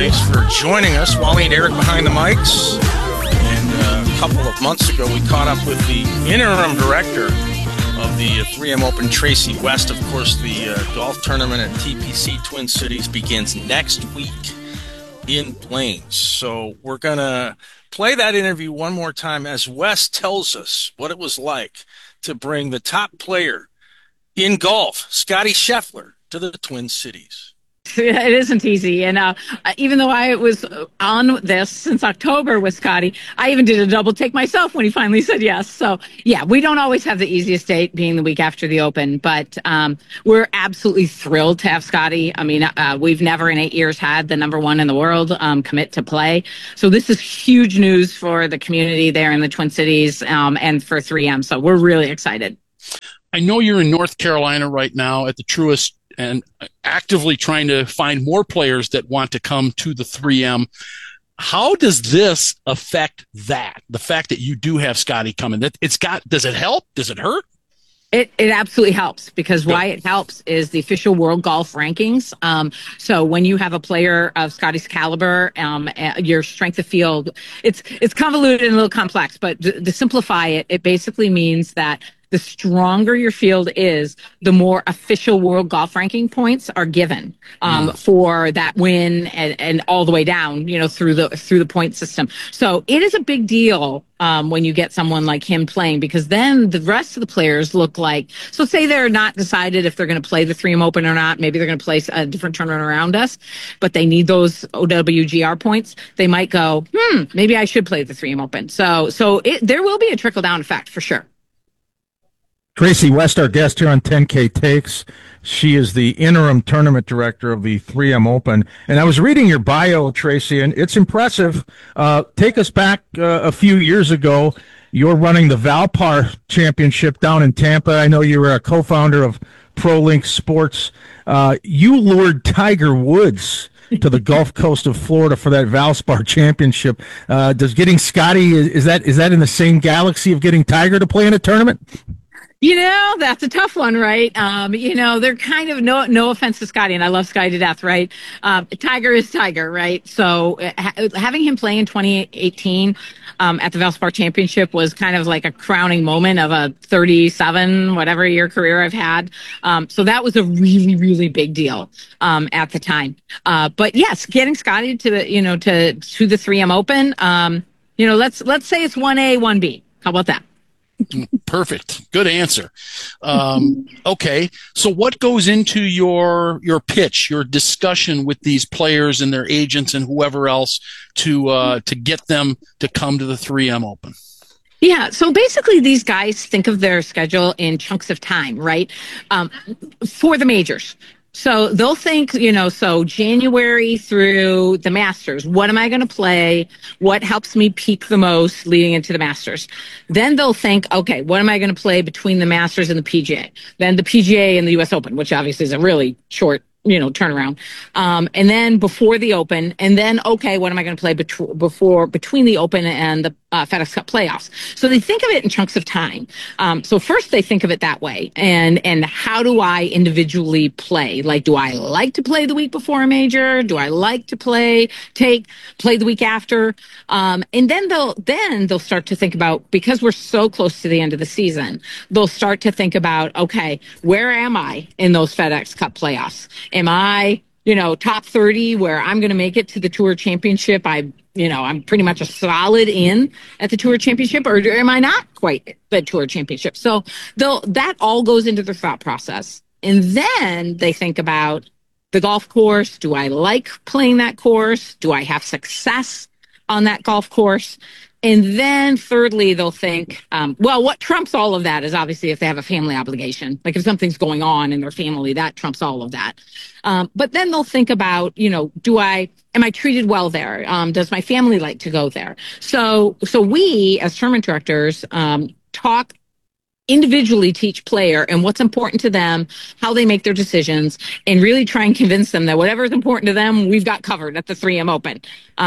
Thanks for joining us. Wally and Eric behind the mics. And a couple of months ago, we caught up with the interim director of the 3M Open, Tracy West. Of course, the golf tournament at TPC Twin Cities begins next week in Plains. So we're going to play that interview one more time as West tells us what it was like to bring the top player in golf, Scottie Scheffler, to the Twin Cities. It isn't easy. And even though I was on this since October with Scottie, I even did a double take myself when he finally said yes. So, yeah, we don't always have the easiest date being the week after the Open, but we're absolutely thrilled to have Scottie. I mean, we've never in 8 years had the number one in the world commit to play. So this is huge news for the community there in the Twin Cities and for 3M. So we're really excited. I know you're in North Carolina right now at the Truist and actively trying to find more players that want to come to the 3M. How does this affect that? The fact that you do have Scottie coming, does it help? Does it hurt? It absolutely helps because why it helps is the official world golf rankings. So when you have a player of Scottie's caliber, your strength of field, it's convoluted and a little complex, but to simplify it, it basically means that the stronger your field is, the more official world golf ranking points are given for that win and all the way down, through the point system. So it is a big deal when you get someone like him playing, because then the rest of the players look like, so say they're not decided if they're going to play the 3M Open or not. Maybe they're going to play a different tournament around us, but they need those OWGR points. They might go, maybe I should play the 3M Open. So there will be a trickle down effect for sure. Tracy West, our guest here on 10K Takes. She is the interim tournament director of the 3M Open. And I was reading your bio, Tracy, and it's impressive. Take us back a few years ago. You're running the Valpar Championship down in Tampa. I know you were a co-founder of ProLink Sports. You lured Tiger Woods to the Gulf Coast of Florida for that Valspar Championship. Does getting Scottie, is that in the same galaxy of getting Tiger to play in a tournament? That's a tough one, right? They're kind of, no offense to Scottie, and I love Scottie to death, right? Tiger is Tiger, right? So having him play in 2018 at the Valspar Championship was kind of like a crowning moment of a 37, whatever year career I've had. So that was a really, really big deal at the time. But yes, getting Scottie to the 3M Open, let's say it's 1A, 1B. How about that? Perfect. Good answer. Okay. So what goes into your pitch, your discussion with these players and their agents and whoever else to get them to come to the 3M Open? Yeah. So basically these guys think of their schedule in chunks of time, right? For the majors. So they'll think, so January through the Masters, what am I going to play? What helps me peak the most leading into the Masters? Then they'll think, okay, what am I going to play between the Masters and the PGA? Then the PGA and the US Open, which obviously is a really short turnaround. And then before the Open, and then, okay, what am I going to play between the Open and the FedEx Cup playoffs? So they think of it in chunks of time. So first they think of it that way. And how do I individually play? Like, do I like to play the week before a major? Do I like to play the week after? And then they'll start to think about, because we're so close to the end of the season, they'll start to think about, okay, where am I in those FedEx Cup playoffs? Am I, top 30 where I'm going to make it to the Tour Championship? I'm pretty much a solid in at the Tour Championship, or am I not quite the Tour Championship? So that all goes into their thought process. And then they think about the golf course. Do I like playing that course? Do I have success on that golf course? And then thirdly, they'll think, what trumps all of that is obviously if they have a family obligation. Like if something's going on in their family, that trumps all of that. But then they'll think about, am I treated well there? Does my family like to go there? So we as tournament directors, talk individually to each player and what's important to them, how they make their decisions, and really try and convince them that whatever is important to them, we've got covered at the 3M Open.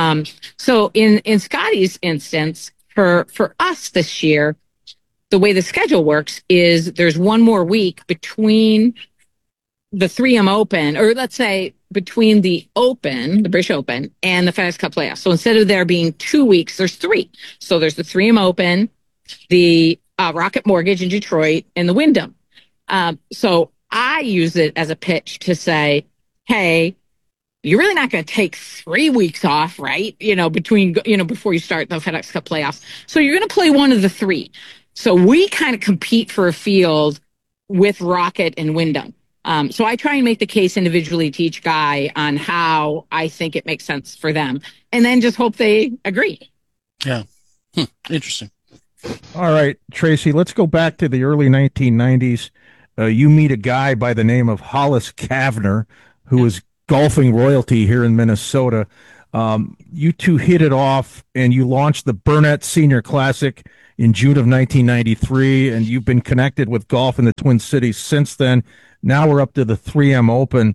So in Scottie's instance, for us this year, the way the schedule works is there's one more week between the 3M Open, or let's say between the Open, the British Open, and the FedEx Cup playoffs. So instead of there being 2 weeks, there's three. So there's the 3M Open, the Rocket Mortgage in Detroit, and the Wyndham. So I use it as a pitch to say, hey, you're really not going to take 3 weeks off, right? Before you start the FedEx Cup playoffs. So you're going to play one of the three. So we kind of compete for a field with Rocket and Wyndham. So I try and make the case individually to each guy on how I think it makes sense for them, and then just hope they agree. Yeah. Interesting. All right, Tracy, let's go back to the early 1990s. You meet a guy by the name of Hollis Cavner, who was golfing royalty here in Minnesota. You two hit it off, and you launched the Burnett Senior Classic in June of 1993, and you've been connected with golf in the Twin Cities since then. Now we're up to the 3M Open.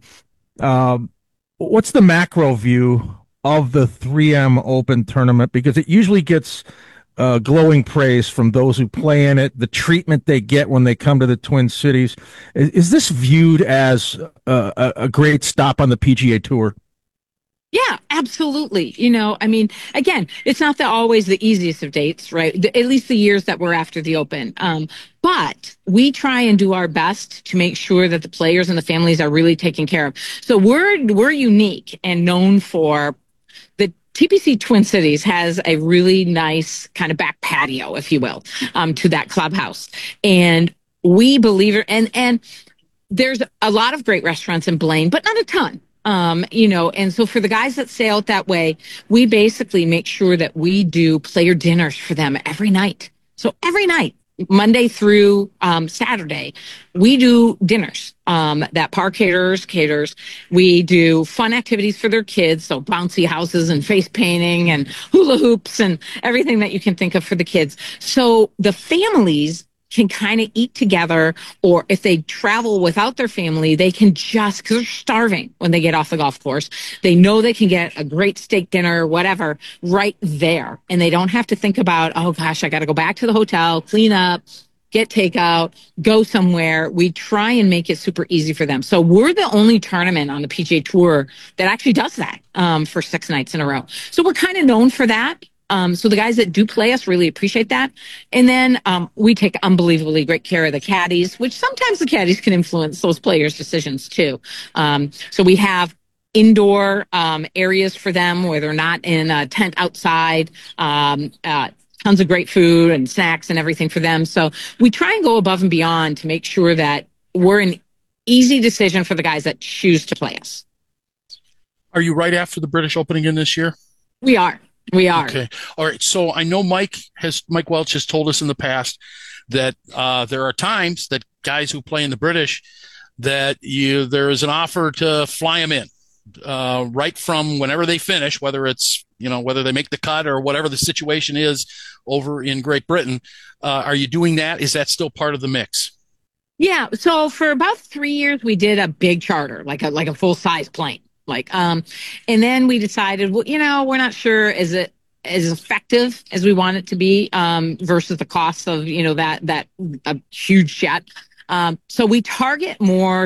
What's the macro view of the 3M Open tournament? Because it usually gets glowing praise from those who play in it, the treatment they get when they come to the Twin Cities. Is this viewed as a great stop on the PGA Tour? Yeah, absolutely. Again, it's not always the easiest of dates, right? At least the years that we're after the Open. But we try and do our best to make sure that the players and the families are really taken care of. So we're unique and known for the TPC Twin Cities has a really nice kind of back patio, if you will, to that clubhouse. And we believe it. And there's a lot of great restaurants in Blaine, but not a ton. And so for the guys that sail it that way, we basically make sure that we do player dinners for them every night. So every night, Monday through Saturday, we do dinners that Park caters. We do fun activities for their kids, so bouncy houses and face painting and hula hoops and everything that you can think of for the kids. So the families can kind of eat together, or if they travel without their family, they can just, because they're starving when they get off the golf course, they know they can get a great steak dinner, whatever, right there. And they don't have to think about, oh gosh, I got to go back to the hotel, clean up, get takeout, go somewhere. We try and make it super easy for them. So we're the only tournament on the PGA Tour that actually does that for 6 nights in a row. So we're kind of known for that. So the guys that do play us really appreciate that. And then we take unbelievably great care of the caddies, which sometimes the caddies can influence those players' decisions too. So we have indoor areas for them where they're not in a tent outside, tons of great food and snacks and everything for them. So we try and go above and beyond to make sure that we're an easy decision for the guys that choose to play us. Are you right after the British Open again this year? We are. Okay. All right. So I know Mike Welch has told us in the past that there are times that guys who play in the British, that there is an offer to fly them in right from whenever they finish, whether it's, whether they make the cut or whatever the situation is over in Great Britain. Are you doing that? Is that still part of the mix? Yeah. So for about 3 years, we did a big charter, like a full size plane. And then we decided, well, we're not sure is it as effective as we want it to be, versus the cost of, that a huge jet. So we target more,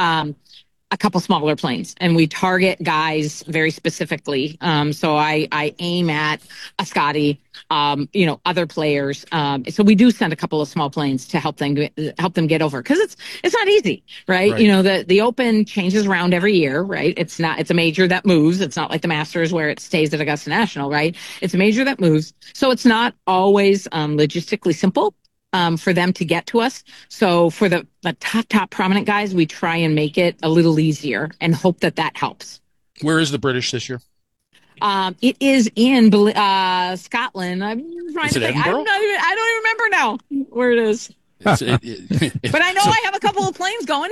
a couple smaller planes, and we target guys very specifically. So I aim at a Scotty, other players. So we do send a couple of small planes to help them get over, because it's not easy, right? The Open changes around every year, right? It's a major that moves. It's not like the Masters where it stays at Augusta National, right? It's a major that moves. So it's not always logistically simple for them to get to us. So for the top prominent guys, we try and make it a little easier and hope that helps. Where is the British this year? It is in Scotland. I'm trying to think. I don't even remember now where it is. But I know I have a couple of planes going.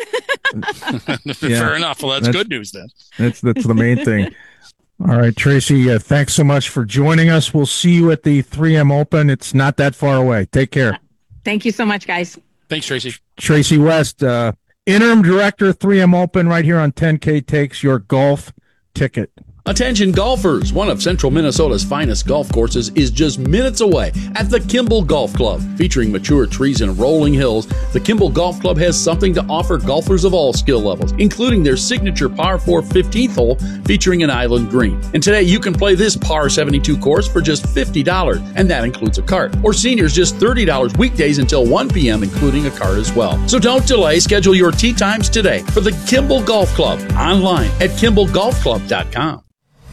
Fair enough. Well, that's good news then. That's the main thing. All right, Tracy, thanks so much for joining us. We'll see you at the 3M Open. It's not that far away. Take care. Thank you so much, guys. Thanks, Tracy. Tracy West, interim director, 3M Open, right here on 10K Takes Your Golf Ticket. Attention golfers! One of Central Minnesota's finest golf courses is just minutes away at the Kimball Golf Club. Featuring mature trees and rolling hills, the Kimball Golf Club has something to offer golfers of all skill levels, including their signature par 4 15th hole featuring an island green. And today you can play this par 72 course for just $50, and that includes a cart. Or seniors just $30 weekdays until 1 p.m., including a cart as well. So don't delay. Schedule your tee times today for the Kimball Golf Club online at KimballGolfClub.com.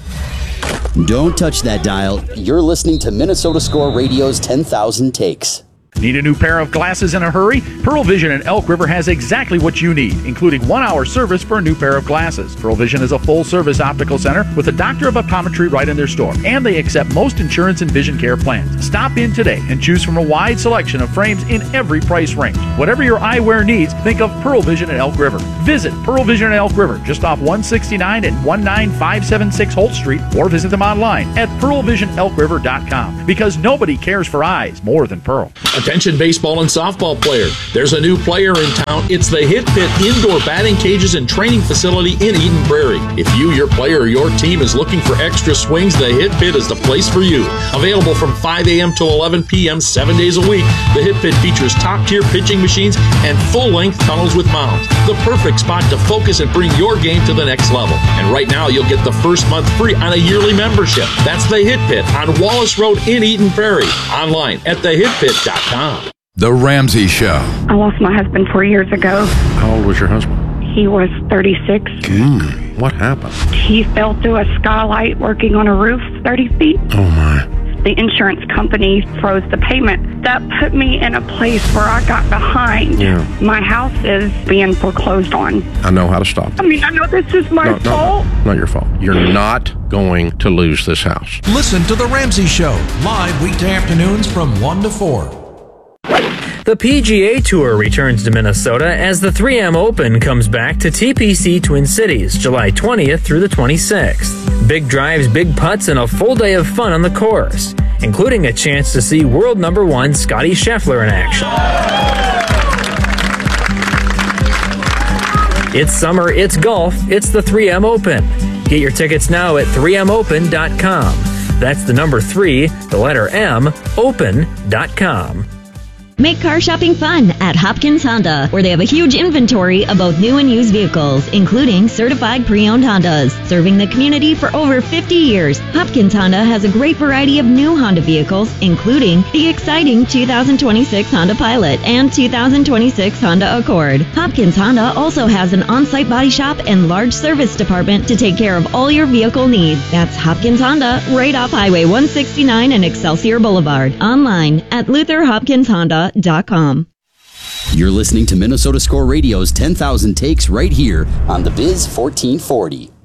Don't touch that dial. You're listening to Minnesota Score Radio's 10,000 Takes. Need a new pair of glasses in a hurry? Pearl Vision in Elk River has exactly what you need, including 1-hour service for a new pair of glasses. Pearl Vision is a full-service optical center with a doctor of optometry right in their store, and they accept most insurance and vision care plans. Stop in today and choose from a wide selection of frames in every price range. Whatever your eyewear needs, think of Pearl Vision in Elk River. Visit Pearl Vision in Elk River, just off 169 and 19576 Holt Street, or visit them online at pearlvisionelkriver.com, because nobody cares for eyes more than Pearl. Attention baseball and softball players. There's a new player in town. It's the Hit Pit Indoor Batting Cages and Training Facility in Eden Prairie. If you, your player, or your team is looking for extra swings, the Hit Pit is the place for you. Available from 5 a.m. to 11 p.m. 7 days a week, the Hit Pit features top-tier pitching machines and full-length tunnels with mounds. The perfect spot to focus and bring your game to the next level. And right now, you'll get the first month free on a yearly membership. That's the Hit Pit on Wallace Road in Eden Prairie. Online at thehitpit.com. The Ramsey Show. I lost my husband 4 years ago. How old was your husband? He was 36. What happened? He fell through a skylight working on a roof 30 feet. Oh, my. The insurance company froze the payment. That put me in a place where I got behind. Yeah. My house is being foreclosed on. I know how to stop I mean, I know this is my fault. Not your fault. You're not going to lose this house. Listen to The Ramsey Show, live weekday afternoons from 1 to 4. The PGA Tour returns to Minnesota as the 3M Open comes back to TPC Twin Cities, July 20th through the 26th. Big drives, big putts, and a full day of fun on the course, including a chance to see world number 1 Scottie Scheffler in action. It's summer, it's golf, it's the 3M Open. Get your tickets now at 3mopen.com. That's the number 3, the letter M, open.com. Make car shopping fun at Hopkins Honda, where they have a huge inventory of both new and used vehicles, including certified pre-owned Hondas. Serving the community for over 50 years, Hopkins Honda has a great variety of new Honda vehicles, including the exciting 2026 Honda Pilot and 2026 Honda Accord. Hopkins Honda also has an on-site body shop and large service department to take care of all your vehicle needs. That's Hopkins Honda, right off Highway 169 and Excelsior Boulevard. Online at LutherHopkinsHonda.com. You're listening to Minnesota Score Radio's 10,000 Takes right here on the Biz 1440.